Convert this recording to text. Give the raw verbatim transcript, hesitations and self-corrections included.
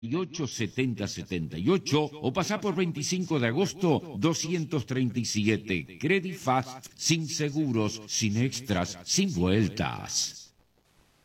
y ocho setenta setenta y ocho o pasá por veinticinco de agosto doscientos treinta y siete. Credit Fast, sin seguros, sin extras, sin vueltas.